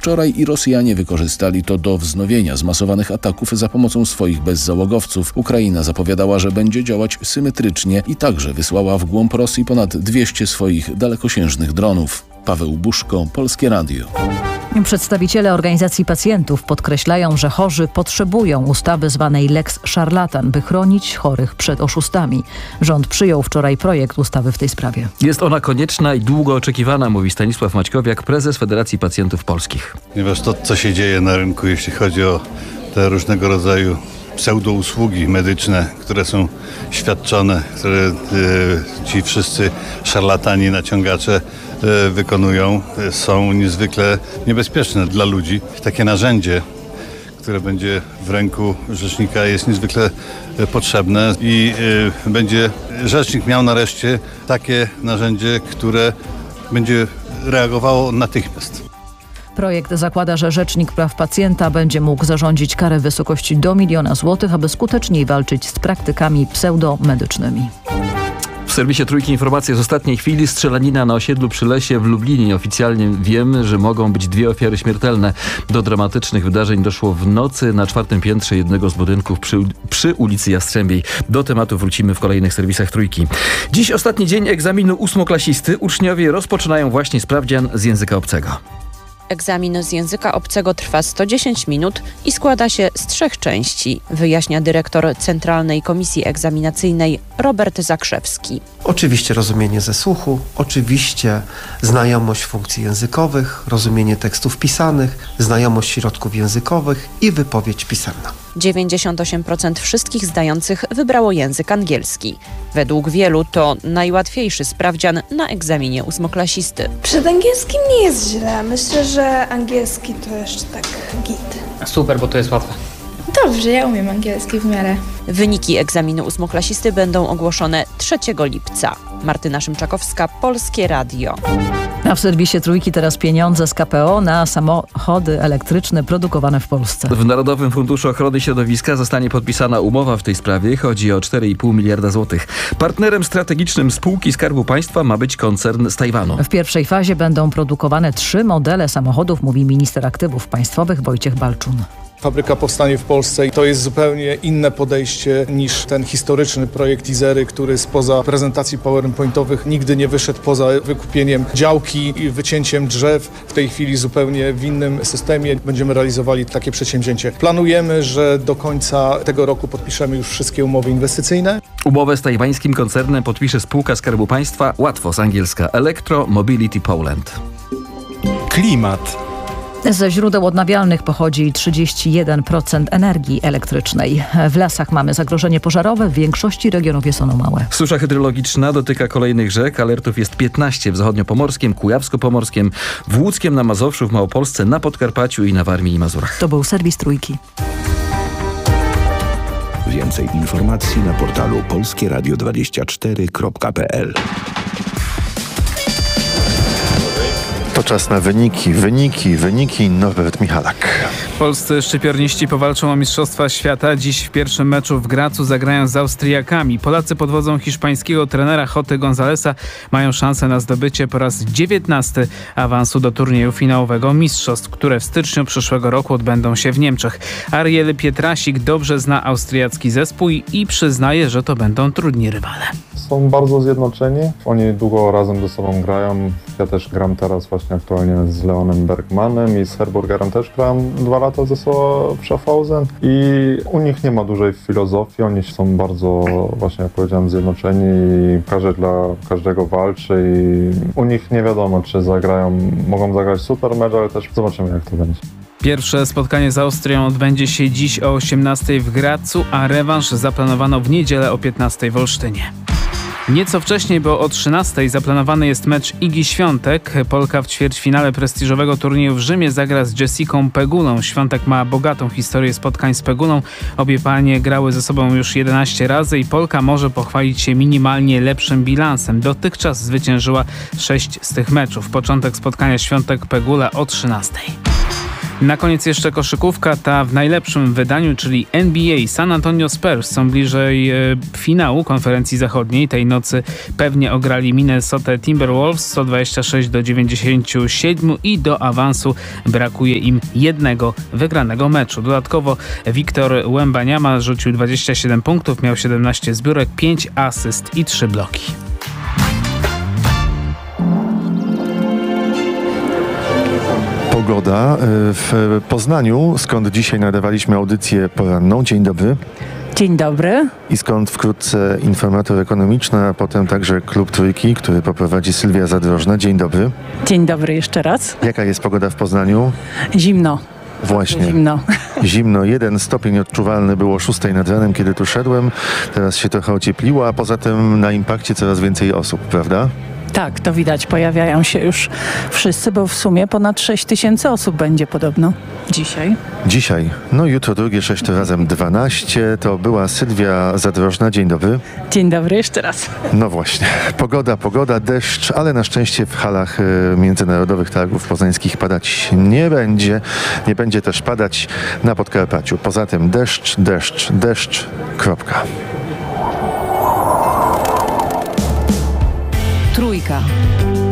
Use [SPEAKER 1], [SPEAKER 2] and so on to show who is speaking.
[SPEAKER 1] Wczoraj i Rosjanie wykorzystali to do wznowienia zmasowanych ataków za pomocą swoich bezzałogowców. Ukraina zapowiadała, że będzie działać symetrycznie i także wysłała w głąb Rosji ponad 200 swoich dalekosiężnych dronów. Paweł Buszko, Polskie Radio.
[SPEAKER 2] Przedstawiciele organizacji pacjentów podkreślają, że chorzy potrzebują ustawy zwanej Lex Szarlatan, by chronić chorych przed oszustami. Rząd przyjął wczoraj projekt ustawy w tej sprawie.
[SPEAKER 3] Jest ona konieczna i długo oczekiwana, mówi Stanisław Maćkowiak, prezes Federacji Pacjentów Polskich.
[SPEAKER 4] Ponieważ to, co się dzieje na rynku, jeśli chodzi o te różnego rodzaju pseudousługi medyczne, które są świadczone, które ci wszyscy szarlatani, naciągacze wykonują, są niezwykle niebezpieczne dla ludzi. Takie narzędzie, które będzie w ręku rzecznika, jest niezwykle potrzebne i będzie rzecznik miał nareszcie takie narzędzie, które będzie reagowało natychmiast.
[SPEAKER 2] Projekt zakłada, że Rzecznik Praw Pacjenta będzie mógł zarządzić karę w wysokości do 1 000 000 złotych, aby skuteczniej walczyć z praktykami pseudomedycznymi.
[SPEAKER 3] W serwisie Trójki informacje z ostatniej chwili. Strzelanina na osiedlu przy Lesie w Lublinie. Oficjalnie wiemy, że mogą być 2 ofiary śmiertelne. Do dramatycznych wydarzeń doszło w nocy na 4. piętrze jednego z budynków przy ulicy Jastrzębiej. Do tematu wrócimy w kolejnych serwisach Trójki. Dziś ostatni dzień egzaminu ósmoklasisty. Uczniowie rozpoczynają właśnie sprawdzian z języka obcego.
[SPEAKER 5] Egzamin z języka obcego trwa 110 minut i składa się z 3 części, wyjaśnia dyrektor Centralnej Komisji Egzaminacyjnej Robert Zakrzewski.
[SPEAKER 6] Oczywiście rozumienie ze słuchu, oczywiście znajomość funkcji językowych, rozumienie tekstów pisanych, znajomość środków językowych i wypowiedź pisemna.
[SPEAKER 5] 98% wszystkich zdających wybrało język angielski. Według wielu to najłatwiejszy sprawdzian na egzaminie ósmoklasisty.
[SPEAKER 7] Przed angielskim nie jest źle. Myślę, że angielski to jeszcze tak git.
[SPEAKER 8] Super, bo to jest łatwe.
[SPEAKER 7] Dobrze, ja umiem angielski w miarę.
[SPEAKER 5] Wyniki egzaminu ósmoklasisty będą ogłoszone 3 lipca. Martyna Szymczakowska, Polskie Radio.
[SPEAKER 2] A w serwisie Trójki teraz pieniądze z KPO na samochody elektryczne produkowane w Polsce.
[SPEAKER 3] W Narodowym Funduszu Ochrony Środowiska zostanie podpisana umowa w tej sprawie. Chodzi o 4,5 miliarda złotych. Partnerem strategicznym spółki Skarbu Państwa ma być koncern z Tajwanu.
[SPEAKER 2] W pierwszej fazie będą produkowane 3 modele samochodów, mówi minister aktywów państwowych Wojciech Balczun.
[SPEAKER 9] Fabryka powstanie w Polsce i to jest zupełnie inne podejście niż ten historyczny projekt Izery, który spoza prezentacji PowerPointowych nigdy nie wyszedł poza wykupieniem działki i wycięciem drzew. W tej chwili zupełnie w innym systemie będziemy realizowali takie przedsięwzięcie. Planujemy, że do końca tego roku podpiszemy już wszystkie umowy inwestycyjne.
[SPEAKER 3] Umowę z tajwańskim koncernem podpisze spółka Skarbu Państwa, łatwo z angielska Electro Mobility Poland.
[SPEAKER 10] Klimat.
[SPEAKER 2] Ze źródeł odnawialnych pochodzi 31% energii elektrycznej. W lasach mamy zagrożenie pożarowe, w większości regionów jest ono małe.
[SPEAKER 3] Susza hydrologiczna dotyka kolejnych rzek. Alertów jest 15 w zachodniopomorskim, kujawsko-pomorskim, w Łódzkiem, na Mazowszu, w Małopolsce, na Podkarpaciu i na Warmii i Mazurach.
[SPEAKER 2] To był serwis Trójki.
[SPEAKER 10] Więcej informacji na portalu polskieradio24.pl. To czas na wyniki. Norbert Michalak.
[SPEAKER 11] Polscy szczypiorniści powalczą o Mistrzostwa Świata. Dziś w pierwszym meczu w Gracu zagrają z Austriakami. Polacy pod wodzą hiszpańskiego trenera Joty Gonzalesa mają szansę na zdobycie po raz 19 awansu do turnieju finałowego mistrzostw, które w styczniu przyszłego roku odbędą się w Niemczech. Ariel Pietrasik dobrze zna austriacki zespół i przyznaje, że to będą trudni rywale.
[SPEAKER 12] Są bardzo zjednoczeni. Oni długo razem ze sobą grają. Ja też gram teraz właśnie aktualnie z Leonem Bergmanem i z Herburgerem też grałem 2 lata ze sobą w Schaffhausen i u nich nie ma dużej filozofii. Oni są bardzo, właśnie jak powiedziałem, zjednoczeni i każdy dla każdego walczy i u nich nie wiadomo, czy mogą zagrać super mecz, ale też zobaczymy, jak to będzie.
[SPEAKER 11] Pierwsze spotkanie z Austrią odbędzie się dziś o 18:00 w Gracu, a rewanż zaplanowano w niedzielę o 15:00 w Olsztynie. Nieco wcześniej, bo o 13:00 zaplanowany jest mecz Igi Świątek. Polka w ćwierćfinale prestiżowego turnieju w Rzymie zagra z Jessicą Pegulą. Świątek ma bogatą historię spotkań z Pegulą. Obie panie grały ze sobą już 11 razy i Polka może pochwalić się minimalnie lepszym bilansem. Dotychczas zwyciężyła 6 z tych meczów. Początek spotkania Świątek-Pegula o 13:00. Na koniec jeszcze koszykówka, ta w najlepszym wydaniu, czyli NBA. San Antonio Spurs są bliżej finału konferencji zachodniej. Tej nocy pewnie ograli Minnesota Timberwolves 126-97 i do awansu brakuje im jednego wygranego meczu. Dodatkowo Victor Wembanyama rzucił 27 punktów, miał 17 zbiórek, 5 asyst i 3 bloki.
[SPEAKER 10] Pogoda w Poznaniu, skąd dzisiaj nadawaliśmy audycję poranną. Dzień dobry.
[SPEAKER 8] Dzień dobry.
[SPEAKER 10] I skąd wkrótce informator ekonomiczny, a potem także Klub Trójki, który poprowadzi Sylwia Zadrożna. Dzień dobry.
[SPEAKER 8] Dzień dobry jeszcze raz.
[SPEAKER 10] Jaka jest pogoda w Poznaniu?
[SPEAKER 8] Zimno.
[SPEAKER 10] Właśnie.
[SPEAKER 8] Zimno.
[SPEAKER 10] Zimno. 1 stopień odczuwalny było o 6 nad ranem, kiedy tu szedłem. Teraz się trochę ociepliło, a poza tym na Impakcie coraz więcej osób, prawda?
[SPEAKER 8] Tak, to widać. Pojawiają się już wszyscy, bo w sumie ponad 6 000 osób będzie podobno dzisiaj.
[SPEAKER 10] Dzisiaj. No jutro drugie 6 to razem 12. To była Sylwia Zadrożna. Dzień dobry.
[SPEAKER 8] Dzień dobry jeszcze raz.
[SPEAKER 10] No właśnie. Pogoda, deszcz, ale na szczęście w halach Międzynarodowych Targów Poznańskich padać nie będzie. Nie będzie też padać na Podkarpaciu. Poza tym deszcz, kropka.
[SPEAKER 2] Trójka.